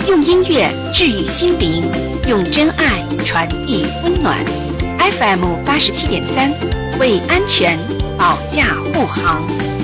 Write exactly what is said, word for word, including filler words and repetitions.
用音乐治愈心灵，用真爱传递温暖。F M 八十七点三，为安全保驾护航。